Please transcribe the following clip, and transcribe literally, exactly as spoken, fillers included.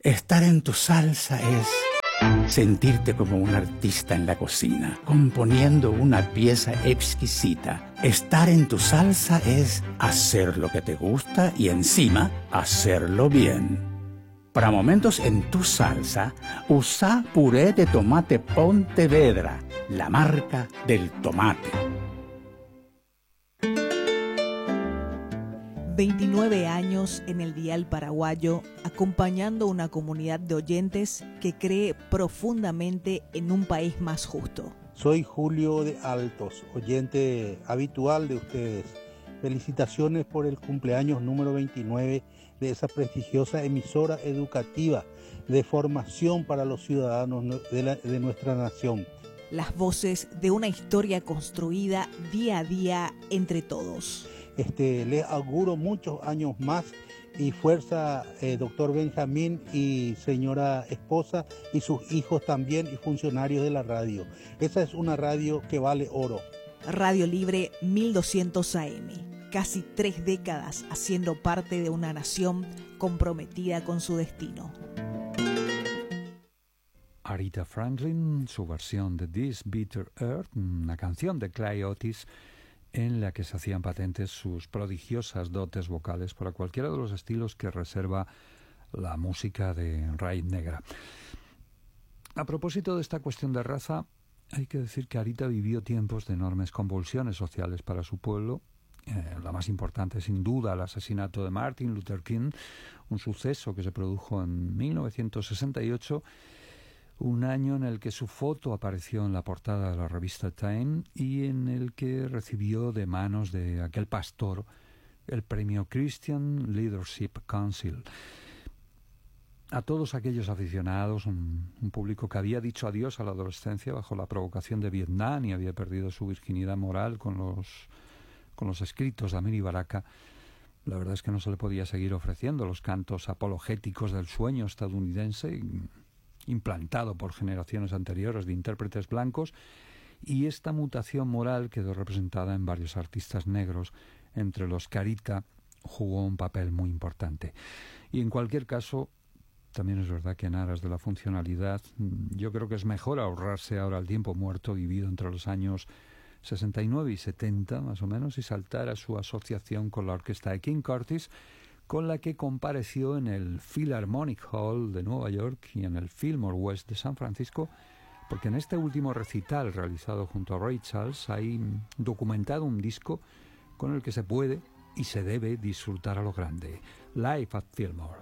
Estar en tu salsa es sentirte como un artista en la cocina, componiendo una pieza exquisita. Estar en tu salsa es hacer lo que te gusta y encima hacerlo bien. Para momentos en tu salsa, usa puré de tomate Pontevedra, la marca del tomate. veintinueve años en el dial paraguayo, acompañando una comunidad de oyentes que cree profundamente en un país más justo. Soy Julio de Altos, oyente habitual de ustedes. Felicitaciones por el cumpleaños número veintinueve de esa prestigiosa emisora educativa de formación para los ciudadanos de, la, de nuestra nación. Las voces de una historia construida día a día entre todos. Este, les auguro muchos años más y fuerza, eh, doctor Benjamín y señora esposa y sus hijos también y funcionarios de la radio. Esa es una radio que vale oro. Radio Libre mil doscientos A M, casi tres décadas haciendo parte de una nación comprometida con su destino. Aretha Franklin, su versión de This Bitter Earth, una canción de Clay Otis, en la que se hacían patentes sus prodigiosas dotes vocales para cualquiera de los estilos que reserva la música de raíz negra. A propósito de esta cuestión de raza, hay que decir que Aretha vivió tiempos de enormes convulsiones sociales para su pueblo. Eh, la más importante, sin duda, el asesinato de Martin Luther King, un suceso que se produjo en mil novecientos sesenta y ocho, un año en el que su foto apareció en la portada de la revista Time y en el que recibió de manos de aquel pastor el premio Christian Leadership Council. A todos aquellos aficionados, un, un público que había dicho adiós a la adolescencia bajo la provocación de Vietnam y había perdido su virginidad moral con los, con los escritos de Amiri Baraka, la verdad es que no se le podía seguir ofreciendo los cantos apologéticos del sueño estadounidense y, implantado por generaciones anteriores de intérpretes blancos, y esta mutación moral quedó representada en varios artistas negros, entre los que Aretha jugó un papel muy importante. Y en cualquier caso, también es verdad que en aras de la funcionalidad, yo creo que es mejor ahorrarse ahora el tiempo muerto vivido entre los años sesenta y nueve y setenta, más o menos, y saltar a su asociación con la orquesta de King Curtis, con la que compareció en el Philharmonic Hall de Nueva York y en el Fillmore West de San Francisco, porque en este último recital realizado junto a Ray Charles hay documentado un disco con el que se puede y se debe disfrutar a lo grande, Live at Fillmore.